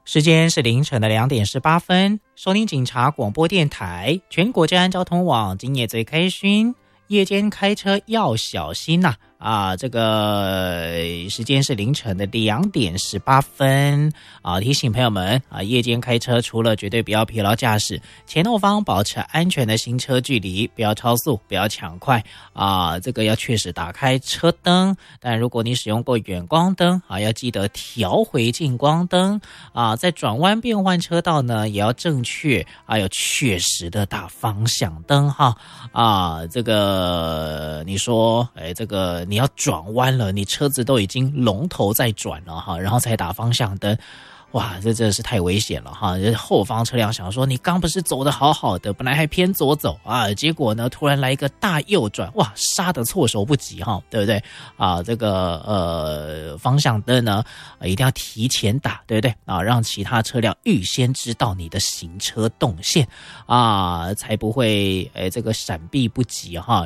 时间是凌晨的2:18，收听警察广播电台，全国治安交通网，今夜最开心，夜间开车要小心呐！这个时间是凌晨的2:18提醒朋友们夜间开车除了绝对不要疲劳驾驶，前后方保持安全的行车距离，不要超速，不要抢快这个要确实打开车灯，但如果你使用过远光灯要记得调回近光灯在转弯变换车道呢也要正确有确实的打方向灯这个你说这个你要转弯了，你车子都已经龙头在转了然后才打方向灯，哇，这真的是太危险了后方车辆想说你刚不是走得好好的，本来还偏左走结果呢突然来一个大右转，哇，刹得措手不及对不对这个方向灯呢一定要提前打，对不对让其他车辆预先知道你的行车动线才不会这个闪避不及